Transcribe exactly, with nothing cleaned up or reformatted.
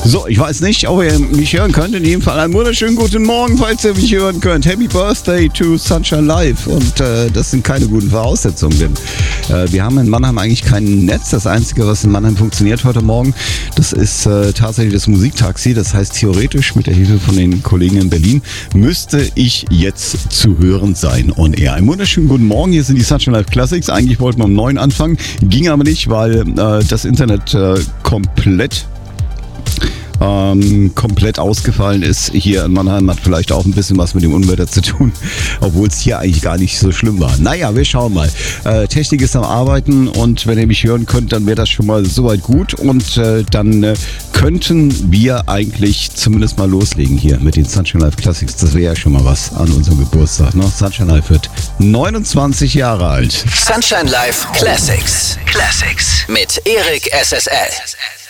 So, ich weiß nicht, ob ihr mich hören könnt. In jedem Fall einen wunderschönen guten Morgen, falls ihr mich hören könnt. Happy Birthday to Sunshine Live. Und äh, das sind keine guten Voraussetzungen, denn äh, wir haben in Mannheim eigentlich kein Netz. Das Einzige, was in Mannheim funktioniert heute Morgen, das ist äh, tatsächlich das Musiktaxi. Das heißt, theoretisch mit der Hilfe von den Kollegen in Berlin müsste ich jetzt zu hören sein on air. Einen wunderschönen guten Morgen. Hier sind die Sunshine Live Classics. Eigentlich wollten wir um neun anfangen, ging aber nicht, weil äh, das Internet äh, komplett Ähm, komplett ausgefallen ist. Hier in Mannheim hat vielleicht auch ein bisschen was mit dem Unwetter zu tun, obwohl es hier eigentlich gar nicht so schlimm war. Naja, wir schauen mal. Äh, Technik ist am Arbeiten und wenn ihr mich hören könnt, dann wäre das schon mal soweit gut und äh, dann äh, könnten wir eigentlich zumindest mal loslegen hier mit den Sunshine Live Classics. Das wäre ja schon mal was an unserem Geburtstag. Ne? Sunshine Live wird neunundzwanzig Jahre alt. Sunshine Live Classics. Classics mit Erik S S L.